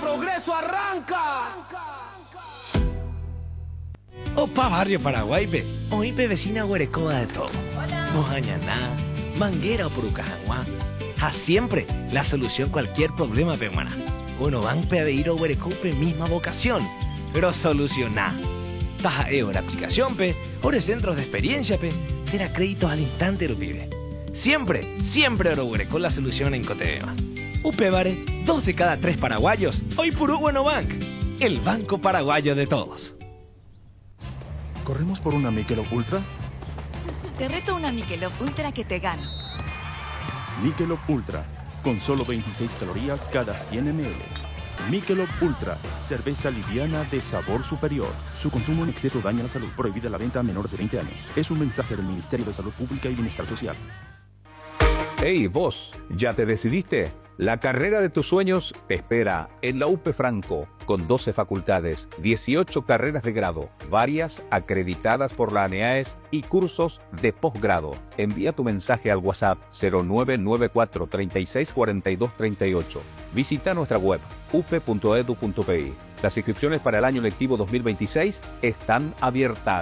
progreso arranca. Opa Barrio Paraguay, pe. Hoy pe vecina Huerecoba de todo. Hola. Mojañaná, Manguera o Purucajanguá. A siempre la solución cualquier problema, pe, hermana. Uno van pe a ir a Huerecope misma vocación, pero solucioná. Taja la aplicación, pe. Ore centros de experiencia, pe. Tera créditos al instante, lo pibe. Siempre, siempre oro Huereco la solución en Cotebema. Upevare, 2 de cada 3 paraguayos. Hoy Purú Bueno Bank, el banco paraguayo de todos. ¿Corremos por una Michelob Ultra? Te reto una Michelob Ultra que te gano. Michelob Ultra, con solo 26 calorías cada 100 ml. Michelob Ultra, cerveza liviana de sabor superior. Su consumo en exceso daña la salud. Prohibida la venta a menores de 20 años. Es un mensaje del Ministerio de Salud Pública y Bienestar Social. Hey, vos, ¿ya te decidiste? La carrera de tus sueños te espera en la UP Franco, con 12 facultades, 18 carreras de grado, varias acreditadas por la ANEAES y cursos de posgrado. Envía tu mensaje al WhatsApp 0994 364238. Visita nuestra web up.edu.pi. Las inscripciones para el año lectivo 2026 están abiertas.